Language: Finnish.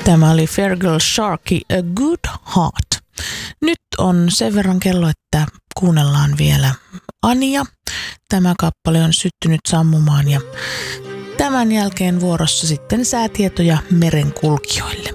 Tämä oli Fairgirl Sharkey, A Good Heart. Nyt on sen verran kello, että kuunnellaan vielä Ania. Tämä kappale on syttynyt sammumaan ja tämän jälkeen vuorossa sitten säätietoja merenkulkijoille.